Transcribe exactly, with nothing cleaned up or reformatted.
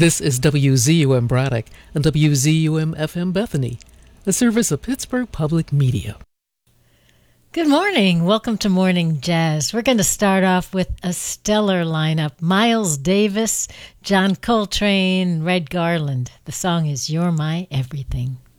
This is W Z U M Braddock and W Z U M F M Bethany, a service of Pittsburgh Public Media. Good morning. Welcome to Morning Jazz. We're going to start off with a stellar lineup. Miles Davis, John Coltrane, Red Garland. The song is You're My Everything.